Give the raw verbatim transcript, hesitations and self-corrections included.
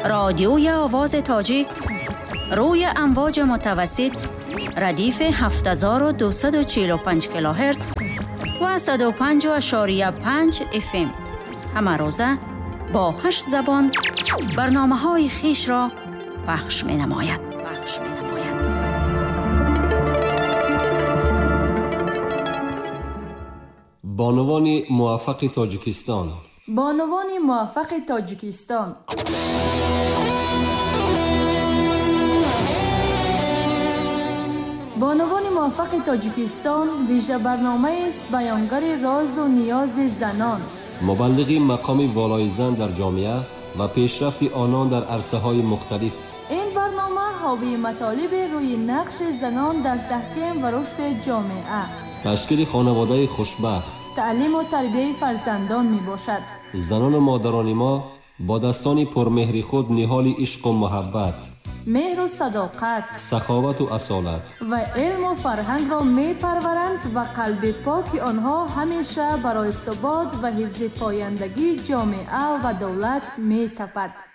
رادیوی آواز تاجیک روی امواج متوسط ردیف هفت هزار و دویست و چهل و پنج کیلوهرتز و صد و پنج و پنج اف ام همه روزه با هشت زبان برنامه های خیش را پخش می نماید. پخش می نماید. بانوان موفق تاجیکستان. بانوان موفق تاجیکستان. بانوان موفق تاجیکستان ویژه برنامه است بیانگر راز و نیاز زنان، مبلغ مقام والای زن در جامعه و پیشرفت آنان در عرصه‌های مختلف. این برنامه حاوی مطالب روی نقش زنان در تحکیم و رشد جامعه، تشکیل خانواده خوشبخت، تعلیم و تربیت فرزندان می باشد. زنان و مادران ما با دستان پرمهر خود نهال عشق و محبت، مهر و صداقت، سخاوت و اصالت و علم و فرهنگ را می پرورند و قلب پاک آنها همیشه برای ثبات و حفظ پایندگی جامعه و دولت می تپد.